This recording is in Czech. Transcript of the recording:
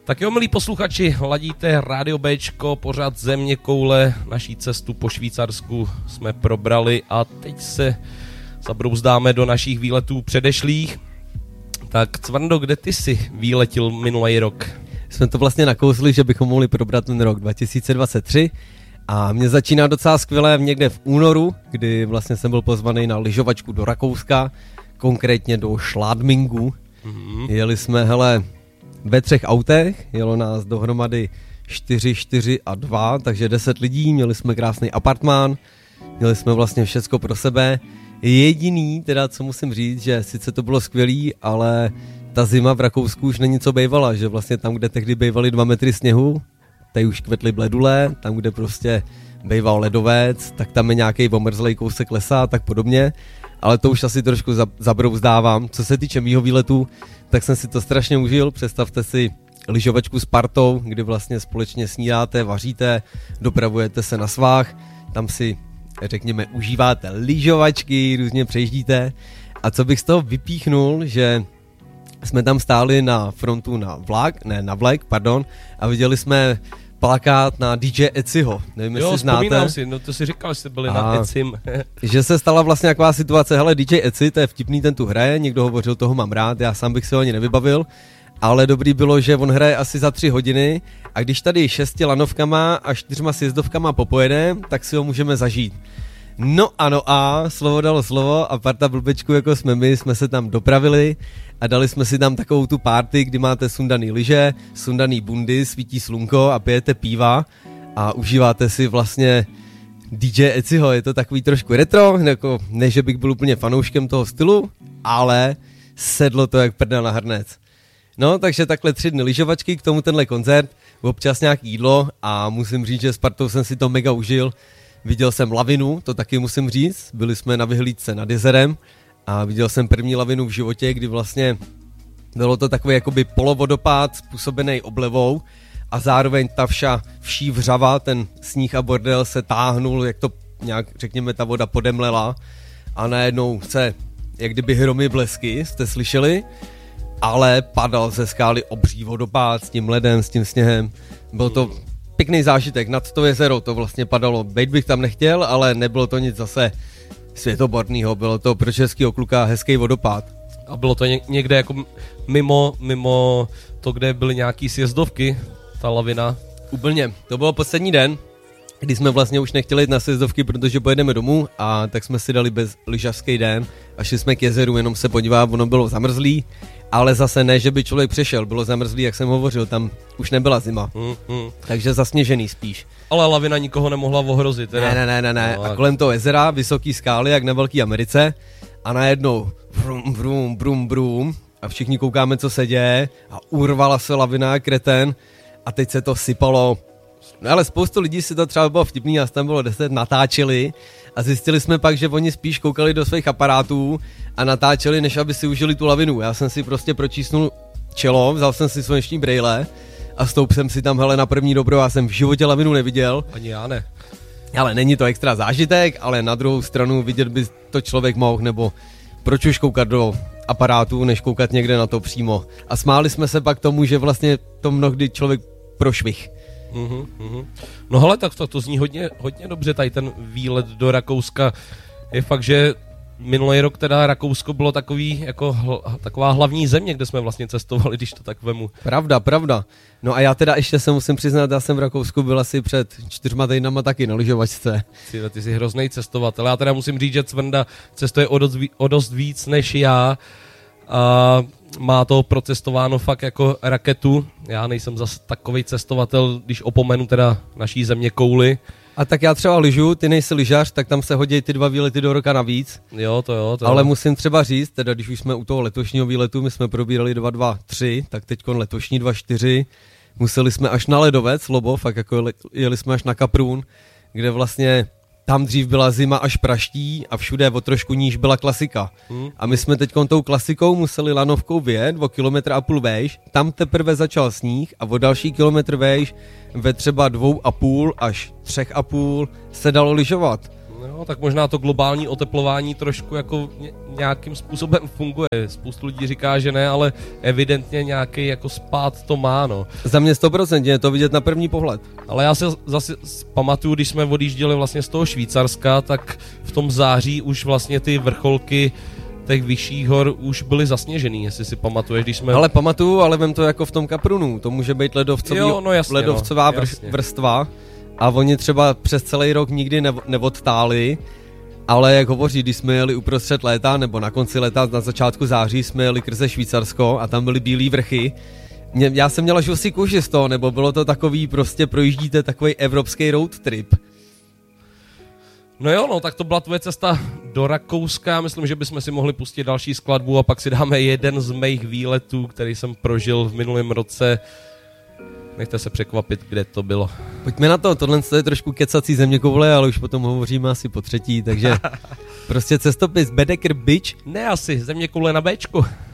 Tak jo, milí posluchači, ladíte Rádio Bčko, pořád Země koule, naší cestu po Švýcarsku jsme probrali a teď se zabrouzdáme do našich výletů předešlých. Tak Cvrndo, kde ty jsi výletil minulý rok? Jsme to vlastně nakousli, že bychom mohli probrat ten rok 2023 a mě začíná docela skvěle někde v únoru, kdy vlastně jsem byl pozvaný na lyžovačku do Rakouska, konkrétně do Schladmingu. Jeli jsme, ve 3 autech, jelo nás dohromady 4, 4 a 2, takže 10 lidí, měli jsme krásný apartmán, měli jsme vlastně všecko pro sebe. Jediný, teda co musím říct, že sice to bylo skvělý, ale ta zima v Rakousku už není co bejvala, že vlastně tam, kde tehdy bejvaly 2 metry sněhu, tady už kvetly bledule, tam, kde prostě bejval ledovec, tak tam je nějaký omrzlej kousek lesa a tak podobně, ale to už asi trošku zabrouzdávám. Co se týče mýho výletu, tak jsem si to strašně užil, představte si lyžovačku s partou, kdy vlastně společně snídáte, vaříte, dopravujete se na svách, tam si, řekněme, užíváte lyžovačky, různě přejíždíte. A co bych z toho vypíchnul, že jsme tam stáli na frontu na vlak, a viděli jsme plakát na DJ Eciho. Nevím, jestli znáte. Jo, vzpomínám si, no to si říkal, že jste byli na Ecim. Že se stala vlastně taková situace, DJ Eci, to je vtipný, ten tu hraje, někdo hovořil, toho mám rád, já sám bych se ho ani nevybavil, ale dobrý bylo, že on hraje asi za 3 hodiny a když tady 6 lanovkama a 4 sjezdovkama popojede, tak si ho můžeme zažít. No a slovo dalo slovo a parta blbečku, jako jsme se tam dopravili a dali jsme si tam takovou tu party, kdy máte sundaný lyže, sundaný bundy, svítí slunko a pijete piva a užíváte si vlastně DJ Eciho. Je to takový trošku retro, jako ne, že bych byl úplně fanouškem toho stylu, ale sedlo to jak prda na hrnec. No, takže takhle 3 dny lyžovačky, k tomu tenhle koncert, občas nějaký jídlo a musím říct, že s partou jsem si to mega užil. Viděl jsem lavinu, to taky musím říct, byli jsme na vyhlídce nad jezerem a viděl jsem první lavinu v životě, kdy vlastně bylo to takový jakoby polovodopád způsobený oblevou a zároveň ta vší vřava, ten sníh a bordel se táhnul, jak to nějak, řekněme, ta voda podemlela a najednou se, jak kdyby hromy blesky, jste slyšeli, ale padal ze skály obří vodopád s tím ledem, s tím sněhem, byl to pěkný zážitek, nad to jezero to vlastně padalo, bejt bych tam nechtěl, ale nebylo to nic zase světoborného, bylo to pro českýho kluka hezký vodopád. A bylo to někde jako mimo to, kde byly nějaký sjezdovky, ta lavina? Úplně, to bylo poslední den, kdy jsme vlastně už nechtěli jít na sjezdovky, protože pojedeme domů a tak jsme si dali bez lyžařský den a šli jsme k jezeru, jenom se podívat, ono bylo zamrzlý, ale zase ne, že by člověk přešel, bylo zamrzlý, jak jsem hovořil, tam už nebyla zima, takže zasněžený spíš. Ale lavina nikoho nemohla ohrozit, teda? Ne. A kolem toho jezera vysoký skály, jak na Velké Americe a najednou brum a všichni koukáme, co se děje a urvala se lavina jak kreten a teď se to sypalo. No ale spoustu lidí si to třeba bylo vtipný, a tam bylo 10, natáčeli a zjistili jsme pak, že oni spíš koukali do svých aparátů a natáčeli, než aby si užili tu lavinu. Já jsem si prostě pročísnul čelo, vzal jsem si sluneční brejle a stoup jsem si tam, na první dobro, já jsem v životě lavinu neviděl. Ani já ne. Ale není to extra zážitek, ale na druhou stranu vidět by to člověk mohl, nebo proč už koukat do aparátu, než koukat někde na to přímo. A smáli jsme se pak tomu, že vlastně to mnohdy člověk prošvih. No hele, tak to zní hodně dobře, tady ten výlet do Rakouska. Je fakt, že minulý rok teda Rakousko bylo taková hlavní země, kde jsme vlastně cestovali, když to tak vemu. Pravda. No a já teda ještě se musím přiznat, já jsem v Rakousku byl asi před 4 týdnama taky na lyžovačce. Ty jsi hroznej cestovatel. Já teda musím říct, že Cvrnda cestuje o dost víc než já. A má to procestováno fakt jako raketu. Já nejsem zase takovej cestovatel, když opomenu teda naší země kouli. A tak já třeba lyžu, ty nejsi lyžař, tak tam se hodí ty 2 výlety do roka navíc. Jo, to jo. Ale musím třeba říct, teda když už jsme u toho letošního výletu, my jsme probírali 2.2.3, tak teďkon letošní 2.4, museli jsme až na ledovec, fakt jako jeli jsme až na Kaprun, kde vlastně tam dřív byla zima až praští a všude o trošku níž byla klasika. A my jsme teďkon tou klasikou museli lanovkou vyjet o 1,5 kilometru vejš, tam teprve začal sníh a o další kilometr vejš ve třeba 2,5 až 3,5 se dalo lyžovat. No, tak možná to globální oteplování trošku jako nějakým způsobem funguje. Spoustu lidí říká, že ne, ale evidentně nějaký jako spád to má, no. Za mě 100%, je to vidět na první pohled. Ale já si zase pamatuju, když jsme odjížděli vlastně z toho Švýcarska, tak v tom září už vlastně ty vrcholky těch vyšších hor už byly zasněžený, jestli si pamatuješ, když jsme... Ale pamatuju, ale vem to jako v tom Kaprunu, to může být ledovcová vrstva a oni třeba přes celý rok nikdy neodtáli, ale jak hovoří, když jsme jeli uprostřed léta nebo na konci léta, na začátku září jsme jeli krze Švýcarsko a tam byly bílý vrchy. Já jsem měla žusí kůži z toho, nebo bylo to takový, prostě projíždíte takový evropský road trip. No jo, no, tak to byla tvoje cesta do Rakouska, myslím, že bychom si mohli pustit další skladbu a pak si dáme jeden z mých výletů, který jsem prožil v minulém roce. Nechte se překvapit, kde to bylo. Pojďme na to, tohle je trošku kecací zeměkoule, ale už potom hovoříme asi po třetí, takže prostě cestopis Baedeker Beach. Ne asi, zeměkoule na Bčku.